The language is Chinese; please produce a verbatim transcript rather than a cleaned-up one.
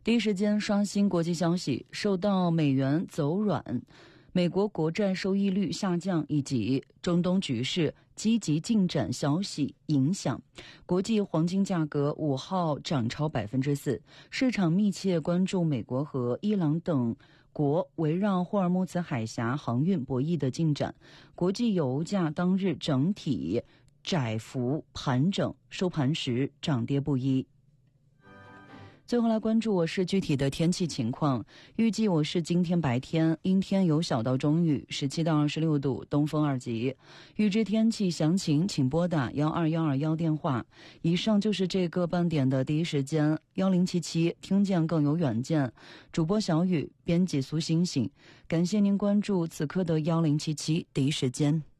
第一时间刷新国际消息，受到美元走软、美国国债收益率下降以及中东局势积极进展消息影响，国际黄金价格五号涨超百分之四。市场密切关注美国和伊朗等国围绕霍尔木兹海峡航运博弈的进展。国际油价当日整体窄幅盘整，收盘时涨跌不一。最后来关注我市具体的天气情况，预计我市今天白天阴天有小到中雨，十七到二十六度，东风二级。预知天气详情请拨打一二一二一电话。以上就是这个半点的第一时间一零七七听见更有远见，主播小雨，编辑苏星星，感谢您关注此刻的一零七七第一时间。